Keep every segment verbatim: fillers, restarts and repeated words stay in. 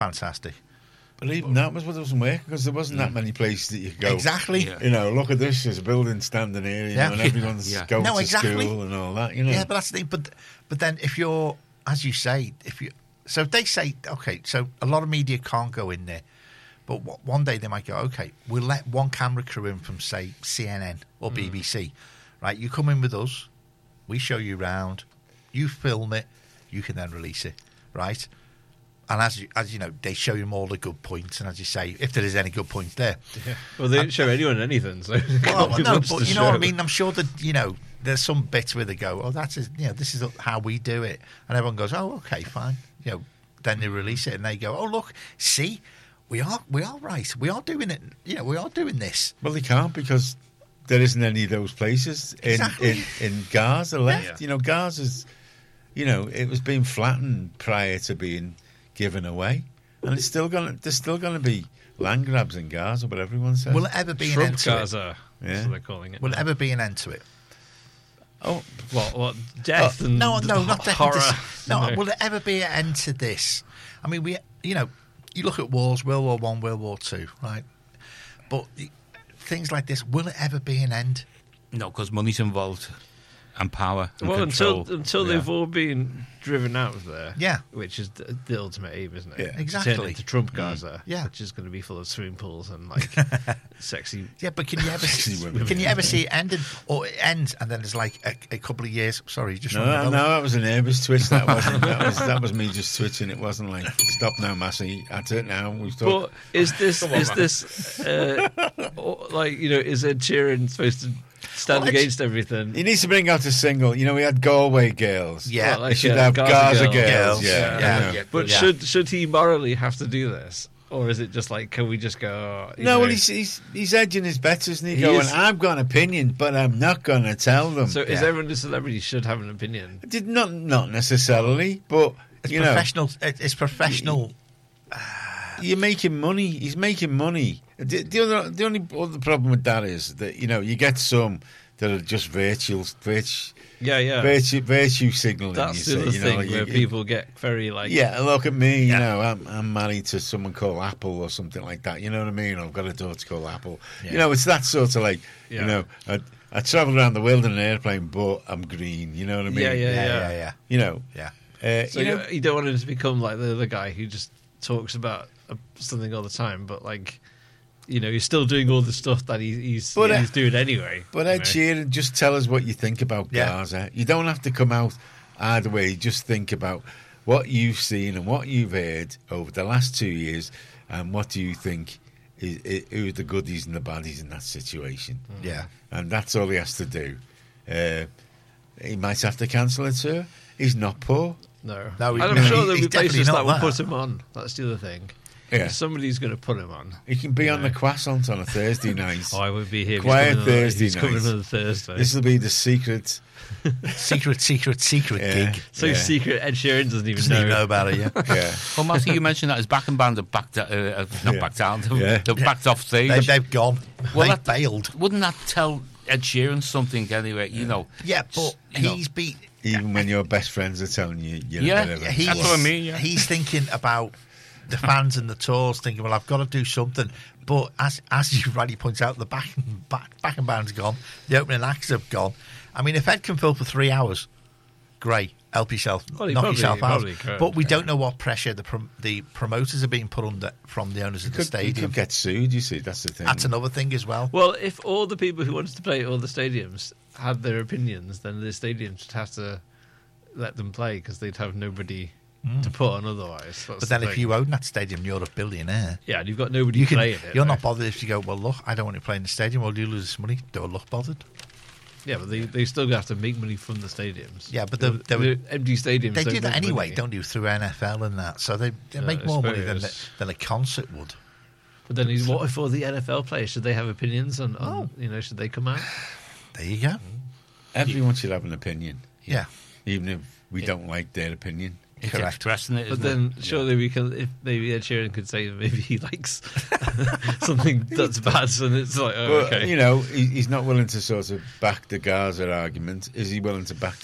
fantastic. But even that was what doesn't work because there wasn't that many places that you could go. Exactly. Yeah. You know, look at this. There's a building standing here, you Yeah. know, and everyone's Yeah. going No, to exactly. school and all that. You know. Yeah, but that's the thing. But but then if you're, as you say, if you, so they say, okay, so a lot of media can't go in there, but w- one day they might go, okay, we'll let one camera crew in from say C N N or B B C, right? You come in with us, we show you round, you film it, you can then release it, right? And as you, as you know, they show you all the good points, and as you say, if there is any good points there. Yeah. Well, they didn't show anyone anything, so Well, not no, much but to you know what I show. mean. I'm sure that you know there's some bits where they go, "Oh, that's a, you know, this is how we do it," and everyone goes, "Oh, okay, fine." You know, then they release it and they go, "Oh, look, see, we are we are right. We are doing it. You know, we are doing this." Well, they can't because there isn't any of those places in Exactly. in, in Gaza left. Yeah. You know, Gaza's, you know, it was being flattened prior to being given away, and it's still gonna. There's still going to be land grabs in Gaza, but everyone says. Will it ever be an Trump end to it? Gaza, Yeah. that's what they're calling it. Will it now. ever be an end to it? Oh, What? What? Death and No, no, not death and horror. dis- No, No. will it ever be an end to this? I mean, we, you know, you look at wars, World War One, World War Two, right? But the- things like this, will it ever be an end? No, because money's involved and power and Well, control. until until Yeah. they've all been driven out of there, Yeah. which is the, the ultimate aim, isn't it? Yeah. To Exactly. turn it into Trump Gaza, Yeah. which is going to be full of swimming pools and like sexy. Yeah, but can you ever Sexy see, women. can you ever see it ending, or it ends and then there's like a, a couple of years? Sorry, just no, rung the no, bell. that was a nervous twitch. That wasn't. That was that was me just twitching. It wasn't like stop now, Massey. That's it now. We've But talked. is this is this uh, or, like you know is Ed Sheeran supposed to stand Well, Ed- against everything? He needs to bring out a single. You know, we had Galway girls. Yeah, Well, They should uh, have Gaza, girls. Girls. Yeah, Yeah. you know. But Yeah. should should he morally have to do this, or is it just like can we just go? you No, know, well, he's, he's he's edging his bets, isn't he? He Going, is. I've got an opinion, but I'm not going to tell them. so is Yeah. everyone a celebrity should have an opinion? Did not not necessarily, but It's you know, professional. it- It's professional. you're making money. He's making money. The, the other, the only other problem with that is that you know you get some that are just virtual, virtue, Yeah, yeah. virtue, virtue signaling. That's you the see, other you thing know, you- where you- people get very like. Yeah, look at me. You Yeah. know, I'm I'm married to someone called Apple or something like that. You know what I mean? I've got a daughter called Apple. Yeah. You know, it's that sort of like Yeah. you know. I, I travel around the world in an airplane, but I'm green. You know what I mean? Yeah, yeah, Yeah, yeah. yeah, yeah, You know, yeah. uh, So you you, know, you don't want him to become like the other guy who just talks about uh, something all the time, but like, you know, he's still doing all the stuff that he, he's But, uh, he's doing anyway. But you Ed know. Sheeran, just tell us what you think about Yeah. Gaza. You don't have to come out either way. Just think about what you've seen and what you've heard over the last two years, and what do you think is, is who are the goodies and the baddies in that situation? Yeah. And that's all he has to do. Uh, he might have to cancel it, sir. He's not poor. No, No, he- and I'm no, sure he- there'll he's be places definitely that not will that. put him on. That's the other thing. Yeah. Somebody's going to put him on. He can be You on know. the croissant on a Thursday night. Oh, I would be here. Quiet he's coming on- Thursday he's coming night. on the Thursday. This will be the secret. Secret, secret, secret Yeah. gig. so yeah. secret. Ed Sheeran doesn't even Doesn't know. even know about it yet. Yeah. Well, Matthew, you mentioned that his backing band have backed, uh, uh, not Yeah. backed down, they've, Yeah. they've backed off stage. They've, they've gone. Well, They've that- bailed. Wouldn't that tell Ed Sheeran something anyway? You know, Yeah, but You know. he's beat. Even when your best friends are telling you, you're Yeah, a bit of a He's, That's what I mean, yeah. He's thinking about the fans and the tours, thinking, well, I've got to do something. But as as you rightly point out, the back back back and band's gone. The opening acts have gone. I mean, if Ed can fill for three hours, great. Help yourself, Well, he knock probably- yourself out. probably could, But we yeah. don't know what pressure the prom- the promoters are being put under from the owners of the could, you stadium. could get sued, you see. That's the thing. That's another thing as well. Well, if all the people who wanted to play at all the stadiums had their opinions, then the stadiums would have to let them play because they'd have nobody to put on otherwise. That's But the then if thing. you own that stadium, you're a billionaire. yeah, and you've got nobody You can, playing it. you're not like- bothered if you go, well, look, I don't want to play in the stadium. Well, do you lose this money? Don't look bothered. Yeah, but they they still have to make money from the stadiums. Yeah, but they- they would- empty stadiums. They don't do that make anyway, money. don't you, through N F L and that. So they, they Yeah, make I more money than, suppose. than a concert would. But then, is what if all the N F L players should they have opinions on? on Oh. You know, should they come out? There you go. Everyone should have an opinion, Yeah, even if we don't like their opinion. it's correct. expressing it, But isn't then, it? surely we can. If maybe Ed Sheeran could say that maybe he likes something that's bad, and it's like, oh, But, okay. you know, he, he's not willing to sort of back the Gaza argument. Is he willing to back the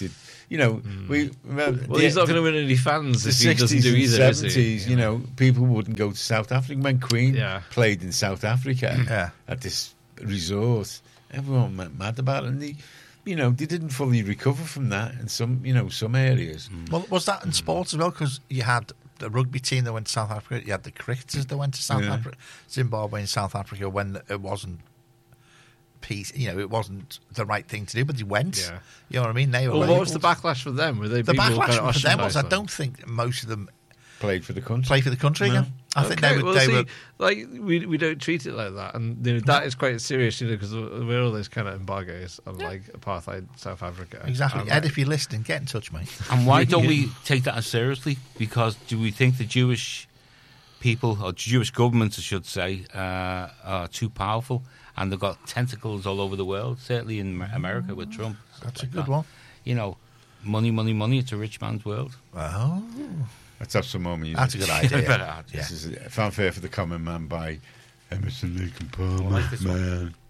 You know, we remember Well, the- he's not the- going to win any fans the if he doesn't sixties do and either, is he? seventies, you know, people wouldn't go to South Africa when Queen Yeah. played in South Africa Yeah. at this resort. Everyone went mad about it, and they, you know, they didn't fully recover from that in some, you know, some areas. Well, was that in sports as well? Because you had the rugby team that went to South Africa, you had the cricketers that went to South Yeah. Africa, Zimbabwe and South Africa when it wasn't peace. You know, it wasn't the right thing to do, but they went. Yeah. You know what I mean? They were Well, what was the labelled. backlash for them? Were they The people backlash kind of for them was I ostracised don't think most of them Played for the country. play for the country No. again. I think Okay, they were. well, they see, were like we we don't treat it like that, and you know, that is quite serious, you know, because we're all those kind of embargoes on like apartheid South Africa. exactly. And, Ed, like, if you're listening, get in touch, mate. And why don't we take that as seriously? Because do we think the Jewish people, or Jewish governments, I should say, uh, are too powerful and they've got tentacles all over the world, certainly in America with Trump. That's like a good that. one. You know, money, money, money, it's a rich man's world. Oh, Let's have some more music. that's a good idea. Better yeah. add. This is Fanfare for the Common Man by Emerson, Lake and Palmer. like this one. Man.